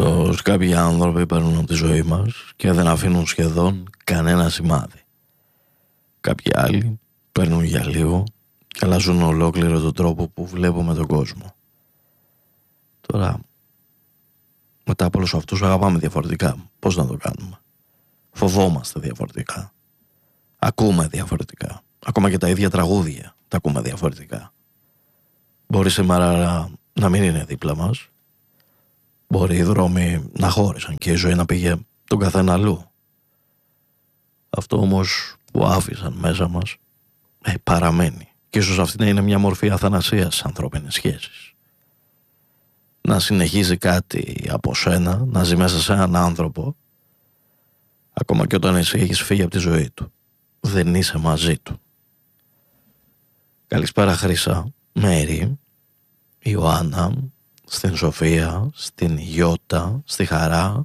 Πως κάποιοι άνθρωποι παίρνουν από τη ζωή μας και δεν αφήνουν σχεδόν κανένα σημάδι. Κάποιοι άλλοι παίρνουν για λίγο και αλλάζουν ολόκληρο τον τρόπο που βλέπουμε τον κόσμο. Τώρα, μετά από όλους αυτούς αγαπάμε διαφορετικά. Πώς να το κάνουμε? Φοβόμαστε διαφορετικά. Ακούμε διαφορετικά. Ακόμα και τα ίδια τραγούδια τα ακούμε διαφορετικά. Μπορεί σήμερα να μην είναι δίπλα μας. Μπορεί οι δρόμοι να χώρισαν και η ζωή να πήγε τον καθένα αλλού. Αυτό όμως που άφησαν μέσα μας παραμένει. Και ίσως αυτή να είναι μια μορφή αθανασίας στις ανθρώπινες σχέσεις. Να συνεχίζει κάτι από σένα, να ζει μέσα σε έναν άνθρωπο, ακόμα και όταν εσύ έχεις φύγει από τη ζωή του. Δεν είσαι μαζί του. Καλησπέρα Χρύσα, Μέρη, Ιωάννα, στην Σοφία, στην Γιώτα, στη Χαρά,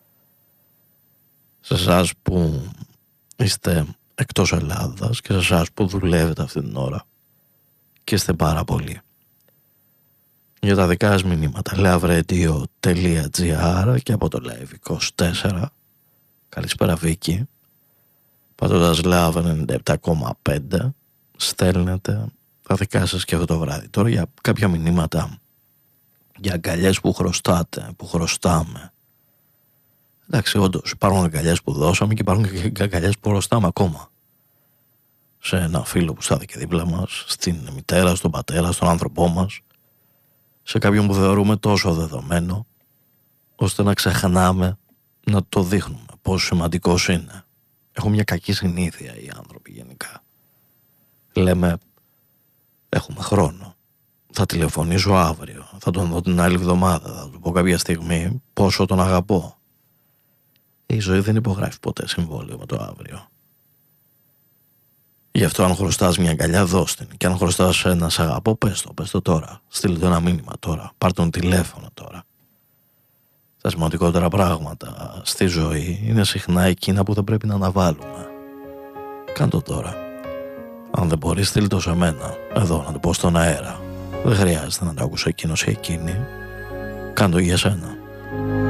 σε εσάς που είστε εκτός Ελλάδας και σε εσάς που δουλεύετε αυτή την ώρα και είστε πάρα πολλοί. Για τα δικά σας μηνύματα loveradio.gr και από το Live24. Καλησπέρα Βίκη. Πατώντας Love 97,5 στέλνετε τα δικά σας και αυτό το βράδυ. Τώρα για κάποια μηνύματα για αγκαλιές που χρωστάτε, που χρωστάμε. Εντάξει, όντως υπάρχουν αγκαλιές που δώσαμε και υπάρχουν και αγκαλιές που χρωστάμε ακόμα. Σε ένα φίλο που στάθηκε δίπλα μας, στην μητέρα, στον πατέρα, στον άνθρωπό μας, σε κάποιον που θεωρούμε τόσο δεδομένο, ώστε να ξεχνάμε να το δείχνουμε πόσο σημαντικός είναι. Έχουν μια κακή συνήθεια οι άνθρωποι γενικά. Λέμε, έχουμε χρόνο. Θα τηλεφωνήσω αύριο, θα τον δω την άλλη εβδομάδα, θα του πω κάποια στιγμή πόσο τον αγαπώ. Η ζωή δεν υπογράφει ποτέ συμβόλαιο με το αύριο. Γι' αυτό αν χρωστάς μια αγκαλιά δώσ' την. Και αν χρωστάς ένα σ' αγαπώ πες το τώρα. Στείλ το ένα μήνυμα τώρα. Πάρ' τον τηλέφωνο τώρα. Τα σημαντικότερα πράγματα στη ζωή είναι συχνά εκείνα που δεν πρέπει να αναβάλουμε. Κάν' το τώρα. Αν δεν μπορείς στείλ το σε μένα. Εδώ να το πω στον αέρα. Δεν χρειάζεται να το ακούσει εκείνος ή εκείνη. Κάν' το για σένα.